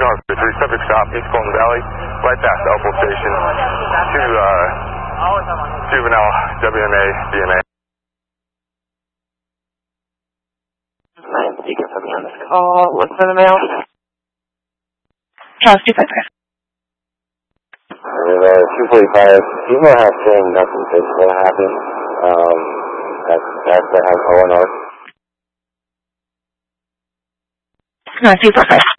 North, 3 subject stop, East Golden Valley, right past Elbow Station, to juvenile WMA, DMA. Speaker for me on this call. What's for the mail? Charles 255. 245. Female has saying nothing physical happened. That has ONR. No, 245.